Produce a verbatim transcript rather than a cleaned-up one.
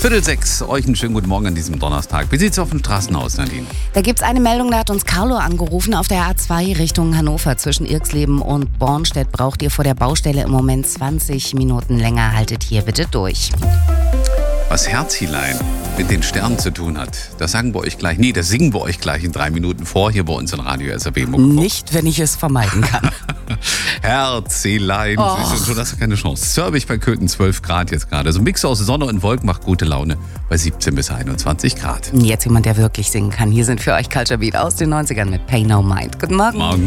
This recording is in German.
Viertel sechs, euch einen schönen guten Morgen an diesem Donnerstag. Wie sieht's auf den Straßen aus, Nadine? Da gibt's eine Meldung, da hat uns Carlo angerufen. Auf der A zwei Richtung Hannover zwischen Irxleben und Bornstedt braucht ihr vor der Baustelle im Moment zwanzig Minuten länger. Haltet hier bitte durch. Was Herzilein mit den Sternen zu tun hat, das sagen wir euch gleich. Nee, das singen wir euch gleich in drei Minuten vor, hier bei uns in Radio S R W. Nicht, wenn ich es vermeiden kann. Herzilein, oh. Du hast keine Chance. Zürbich bei Köthen, zwölf Grad jetzt gerade. So ein Mix aus Sonne und Wolken macht gute Laune bei siebzehn bis einundzwanzig Grad. Jetzt jemand, der wirklich singen kann. Hier sind für euch Culture Beat aus den neunzigern mit Pay No Mind. Guten Morgen. Morgen.